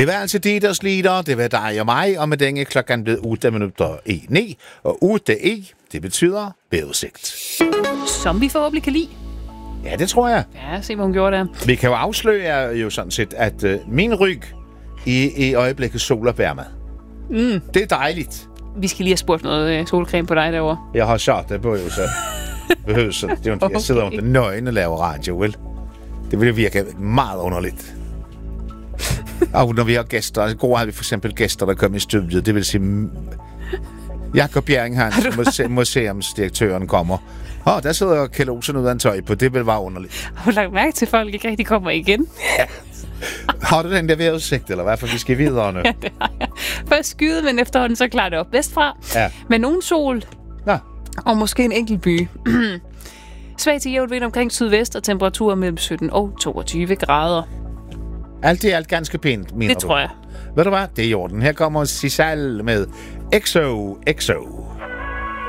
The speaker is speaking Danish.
Det var altså Dieters Lieder, det var dig og mig, og med denne klokken blev 8:09, og 8 det betyder vejrudsigt. Som vi forhåbentlig kan lide. Ja, det tror jeg. Ja, se hvad hun gjorde der. Vi kan jo afsløre jo sådan set, at min ryg i øjeblikket soler med. Det er dejligt. Vi skal lige have spurgt noget solcreme på dig derovre. Jeg har shot det på jo, så behøver så. Det er jo, jeg sidder under nøgen og laver radio, vel? Det vil virke meget underligt. Og når vi har gæster, i går havde vi for eksempel gæster, der kom i studiet, det vil sige Jakob Bjerring, museumsdirektøren, kommer. Der sidder Kjeld Olsen uden tøj på, det vil være underligt. Har du lagt mærke til, at folk ikke rigtig kommer igen? Ja. Har du den der vejrudsigt, eller hvad? For vi skal videre nu. Ja, det har jeg. Først skyde, men efterhånden så klarer det op vestfra. Ja. Med nogen sol. Nå. Og måske en enkelt by. Svag til jævnt vind omkring sydvest, og temperaturer mellem 17 og 22 grader. Alt er alt ganske pænt, mener du? Det tror jeg. Ved du hvad? Det er i orden. Her kommer Sisal med XO.